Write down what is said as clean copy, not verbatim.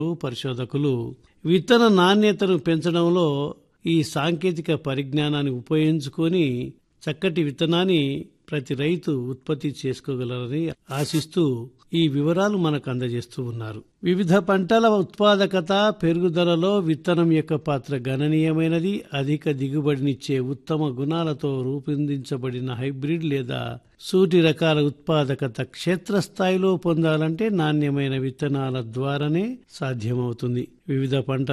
పరిశోధకులు విత్తన నాణ్యతను పెంచడంలో ఈ సాంకేతిక పరిజ్ఞానాన్ని ఉపయోగించుకొని చక్కటి విత్తనాన్ని ప్రతి రైతు ఉత్పత్తి చేసుకోగలరని ఆశిస్తూ ఈ వివరాలు మనకు అందజేస్తూ ఉన్నారు. వివిధ పంటల ఉత్పాదకత పెరుగుదలలో విత్తనం యొక్క పాత్ర గణనీయమైనది. అధిక దిగుబడినిచ్చే ఉత్తమ గుణాలతో రూపొందించబడిన హైబ్రిడ్ లేదా సూటి రకాల ఉత్పాదకత క్షేత్రస్థాయిలో పొందాలంటే నాణ్యమైన విత్తనాల ద్వారానే సాధ్యమవుతుంది. వివిధ పంటల